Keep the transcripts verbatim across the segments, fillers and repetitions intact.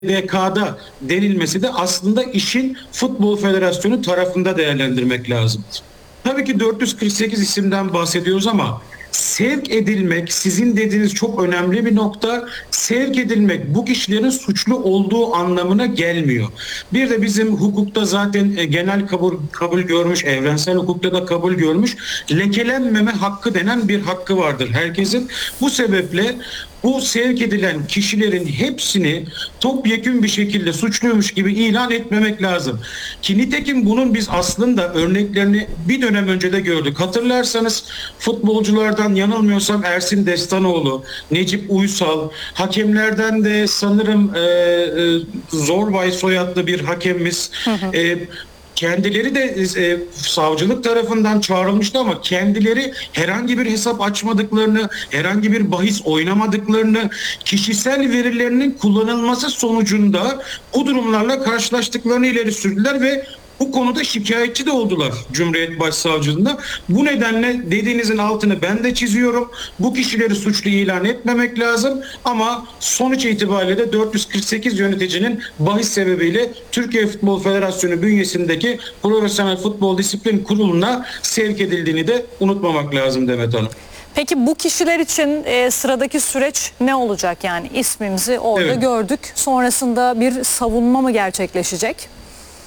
D K'da denilmesi de aslında işin Futbol Federasyonu tarafında değerlendirmek lazım. Tabii ki dört yüz kırk sekiz isimden bahsediyoruz ama sevk edilmek, sizin dediğiniz çok önemli bir nokta. Sevk edilmek bu kişilerin suçlu olduğu anlamına gelmiyor. Bir de bizim hukukta zaten e, genel kabul kabul görmüş, evrensel hukukta da kabul görmüş, lekelenmeme hakkı denen bir hakkı vardır herkesin. Bu sebeple bu sevk edilen kişilerin hepsini topyekün bir şekilde suçluymuş gibi ilan etmemek lazım. Ki nitekim bunun biz aslında örneklerini bir dönem önce de gördük. Hatırlarsanız futbolculardan yanılmıyorsam Ersin Destanoğlu, Necip Uysal, hakemlerden de sanırım e, e, Zorbay soyadlı bir hakemimiz... Hı hı. E, Kendileri de e, savcılık tarafından çağrılmıştı ama kendileri herhangi bir hesap açmadıklarını, herhangi bir bahis oynamadıklarını, kişisel verilerinin kullanılması sonucunda bu durumlarla karşılaştıklarını ileri sürdüler ve bu konuda şikayetçi de oldular Cumhuriyet Başsavcılığında. Bu nedenle dediğinizin altını ben de çiziyorum. Bu kişileri suçlu ilan etmemek lazım ama sonuç itibariyle de dört yüz kırk sekiz yöneticinin bahis sebebiyle Türkiye Futbol Federasyonu bünyesindeki Profesyonel Futbol Disiplin Kurulu'na sevk edildiğini de unutmamak lazım Demet Hanım. Peki bu kişiler için e, sıradaki süreç ne olacak? Yani ismimizi orada evet. gördük. Sonrasında bir savunma mı gerçekleşecek?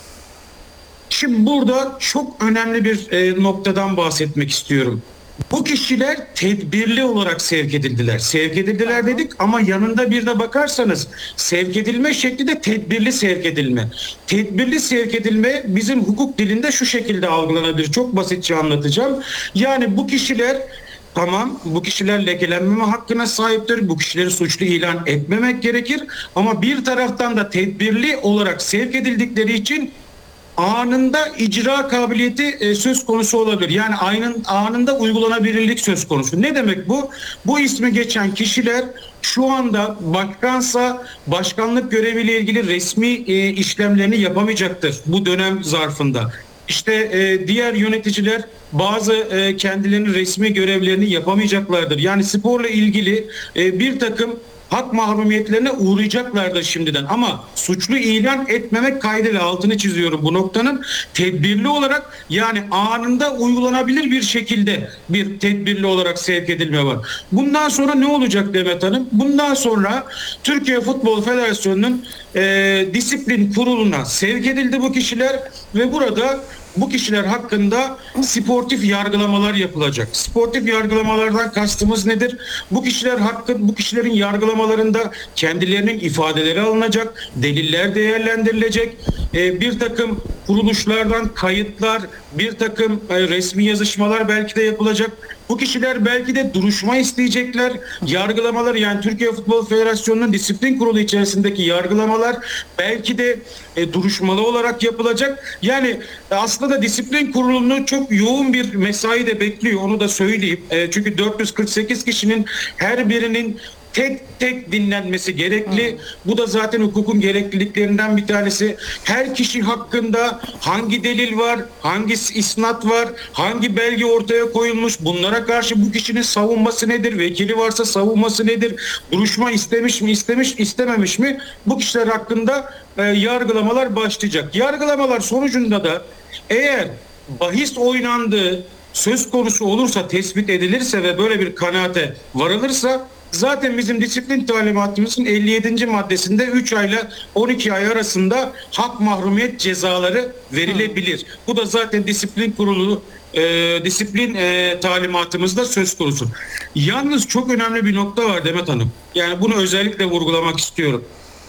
Şimdi burada çok önemli bir e, noktadan bahsetmek istiyorum. Bu kişiler tedbirli olarak sevk edildiler. Sevk edildiler dedik ama yanında bir de bakarsanız sevk edilme şekli de tedbirli sevk edilme. Tedbirli sevk edilme bizim hukuk dilinde şu şekilde algılanabilir. Çok basitçe anlatacağım. Yani bu kişiler... Tamam, bu kişiler lekelenmeme hakkına sahiptir. Bu kişileri suçlu ilan etmemek gerekir. Ama bir taraftan da tedbirli olarak sevk edildikleri için anında icra kabiliyeti e, söz konusu olabilir. Yani aynın, anında uygulanabilirlik söz konusu. Ne demek bu? Bu ismi geçen kişiler şu anda başkansa başkanlık göreviyle ilgili resmi e, işlemlerini yapamayacaktır bu dönem zarfında. İşte e, diğer yöneticiler bazı e, kendilerinin resmi görevlerini yapamayacaklardır. Yani sporla ilgili e, bir takım hak mahrumiyetlerine uğrayacaklardır şimdiden. Ama suçlu ilan etmemek kaydıyla altını çiziyorum bu noktanın. Tedbirli olarak yani anında uygulanabilir bir şekilde bir tedbirli olarak sevk edilme var. Bundan sonra ne olacak Demet Hanım? Bundan sonra Türkiye Futbol Federasyonu'nun e, disiplin kuruluna sevk edildi bu kişiler ve burada bu kişiler hakkında sportif yargılamalar yapılacak. Sportif yargılamalardan kastımız nedir? Bu kişiler hakkı, bu kişilerin yargılamalarında kendilerinin ifadeleri alınacak, deliller değerlendirilecek, ee, bir takım kuruluşlardan kayıtlar, bir takım e, resmi yazışmalar belki de yapılacak. Bu kişiler belki de duruşma isteyecekler. Yargılamalar yani Türkiye Futbol Federasyonu'nun disiplin kurulu içerisindeki yargılamalar belki de e, duruşmalı olarak yapılacak. Yani e, aslında disiplin kurulunu çok yoğun bir mesai de bekliyor. Onu da söyleyeyim. E, çünkü dört yüz kırk sekiz kişinin her birinin tek tek dinlenmesi gerekli. Hmm. Bu da zaten hukukun gerekliliklerinden bir tanesi. Her kişi hakkında hangi delil var, hangi isnat var, hangi belge ortaya koyulmuş, bunlara karşı bu kişinin savunması nedir, vekili varsa savunması nedir, duruşma istemiş mi, istemiş, istememiş mi, bu kişiler hakkında e, yargılamalar başlayacak. Yargılamalar sonucunda da eğer bahis oynandığı söz konusu olursa, tespit edilirse ve böyle bir kanaate varılırsa zaten bizim disiplin talimatımızın elli yedinci maddesinde üç ayla on iki ay arasında hak mahrumiyet cezaları verilebilir. Hı. Bu da zaten disiplin kurulu e, disiplin e, talimatımızda söz konusu. Yalnız çok önemli bir nokta var Demet Hanım. Yani bunu özellikle vurgulamak istiyorum.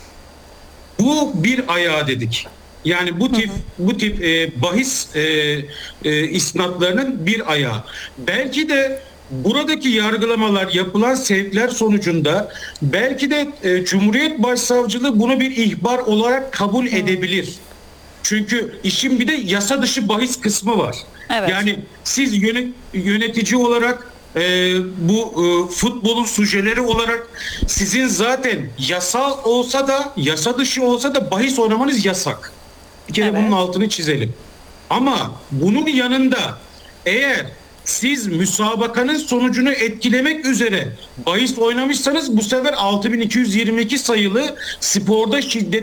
Bu bir ayağı dedik. Yani bu tip hı hı. bu tip e, bahis e, e, isnatlarının bir ayağı. Belki de buradaki yargılamalar, yapılan sevkler sonucunda belki de e, Cumhuriyet Başsavcılığı bunu bir ihbar olarak kabul hmm. edebilir. Çünkü işin bir de yasa dışı bahis kısmı var. Evet. Yani siz yönet, yönetici olarak e, bu e, futbolun sujeleri olarak sizin zaten yasal olsa da yasa dışı olsa da bahis oynamanız yasak. Bir kere evet. bunun altını çizelim. Ama bunun yanında eğer Siz müsabakanın sonucunu etkilemek üzere bahis oynamışsanız bu sefer altı bin iki yüz yirmi iki sayılı sporda şiddet